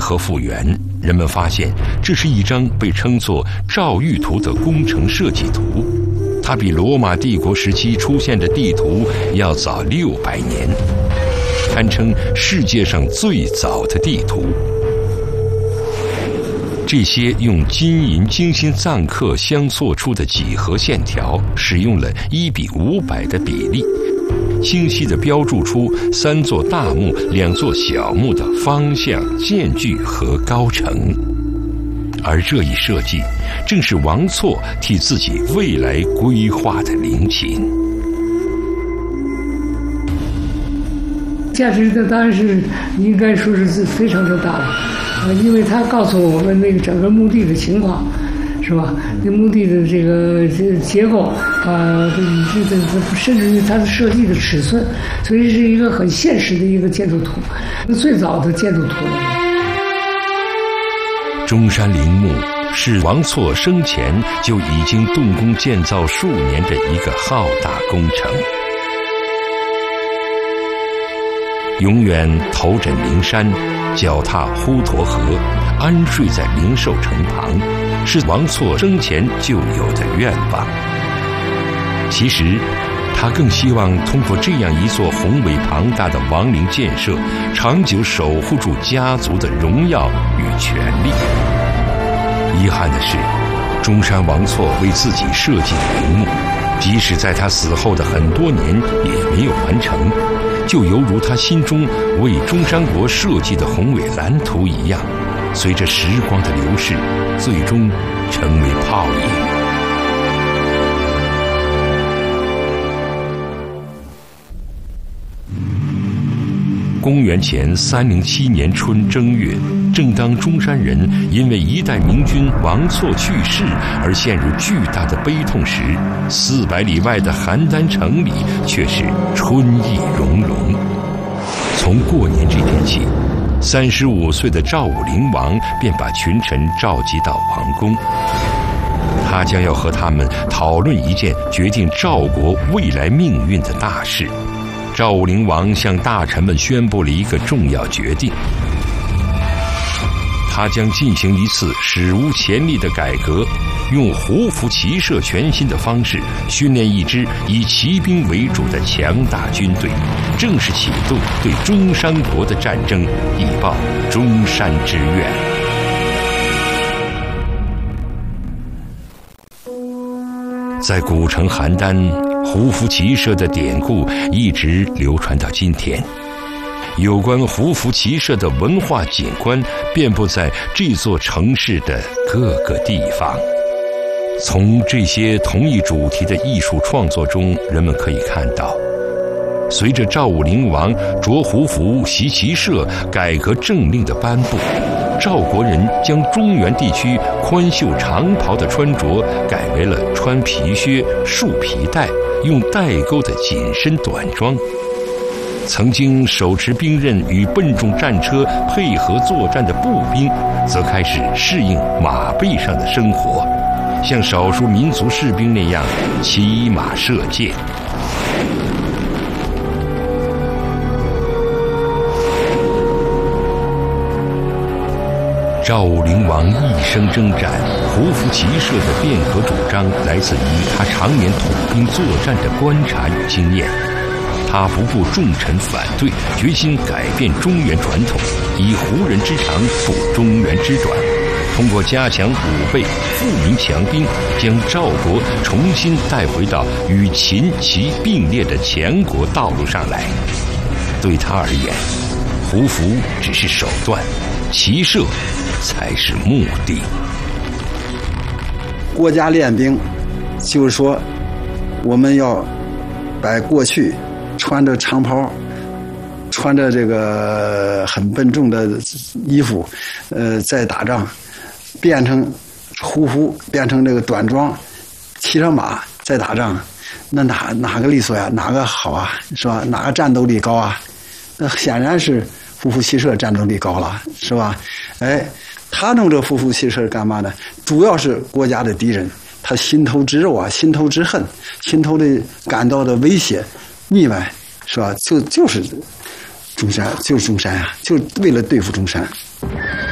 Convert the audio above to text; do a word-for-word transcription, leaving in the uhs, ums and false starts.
合复原，人们发现这是一张被称作赵玉图的工程设计图，它比罗马帝国时期出现的地图要早六百年，堪称世界上最早的地图。这些用金银精心錾刻相错出的几何线条，使用了一比五百的比例，清晰地标注出三座大墓、两座小墓的方向、间距和高程。而这一设计，正是王错替自己未来规划的陵寝。 价值的当然是应该说是非常的大了，啊，因为他告诉我们那个整个墓地的情况，是吧？那墓地的这个这结构啊，这这这甚至于它的设计的尺寸，所以是一个很现实的一个建筑图，最早的建筑图了。 中山陵墓是王错生前就已经动工建造数年的一个浩大工程。永远头枕灵山，脚踏滹沱河，安睡在灵寿城旁，是王错生前就有的愿望。其实他更希望通过这样一座宏伟庞大的王陵建设，长久守护住家族的荣耀与权力。遗憾的是，中山王错为自己设计的陵墓，即使在他死后的很多年也没有完成，就犹如他心中为中山国设计的宏伟蓝图一样，随着时光的流逝，最终成为泡影。公元前三零七年春正月，正当中山人因为一代明君王错去世而陷入巨大的悲痛时，四百里外的邯郸城里却是春意融融。从过年这天起，三十五岁的赵武灵王便把群臣召集到王宫，他将要和他们讨论一件决定赵国未来命运的大事。赵武灵王向大臣们宣布了一个重要决定，他将进行一次史无前例的改革，用胡服骑射全新的方式训练一支以骑兵为主的强大军队，正式启动对中山国的战争，以报中山之愿。在古城邯郸，胡服骑射的典故一直流传到今天，有关胡服骑射的文化景观遍布在这座城市的各个地方。从这些同一主题的艺术创作中，人们可以看到，随着赵武灵王着胡服习骑射改革政令的颁布，赵国人将中原地区宽袖长袍的穿着改为了穿皮靴、束皮带、用带钩的紧身短装。曾经手持兵刃与笨重战车配合作战的步兵，则开始适应马背上的生活，像少数民族士兵那样骑马射箭。赵武灵王一生征战，胡服骑射的变革主张来自于他常年统兵作战的观察与经验。他不顾众臣反对，决心改变中原传统，以胡人之长补中原之短，通过加强武备、富民强兵，将赵国重新带回到与秦齐并列的强国道路上来。对他而言，胡服只是手段，骑射才是目的。 国家练兵，就是说，我们要把过去穿着长袍、穿着这个很笨重的衣服，呃，在打仗，变成胡服，变成这个短装，骑上马在打仗，那哪哪个利索呀？哪个好啊？是吧？哪个战斗力高啊？那显然是胡服骑射战斗力高了，是吧？哎，他弄这胡服骑射干嘛呢？主要是国家的敌人，他心头之肉啊，心头之恨，心头的感到的威胁、腻歪，是吧？就就是中山，就是中山啊，就为了对付中山。